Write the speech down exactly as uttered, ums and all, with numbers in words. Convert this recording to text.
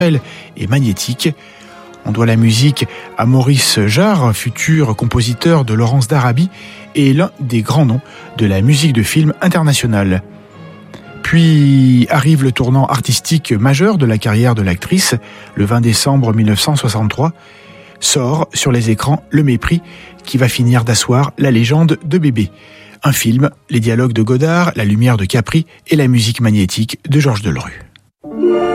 et magnétique. On doit la musique à Maurice Jarre, futur compositeur de Laurence d'Arabie et l'un des grands noms de la musique de film internationale. Puis arrive le tournant artistique majeur de la carrière de l'actrice. Le vingt décembre mille neuf cent soixante-trois, sort sur les écrans Le Mépris, qui va finir d'asseoir la légende de Bébé. Un film, les dialogues de Godard, la lumière de Capri et la musique magnétique de Georges Delerue.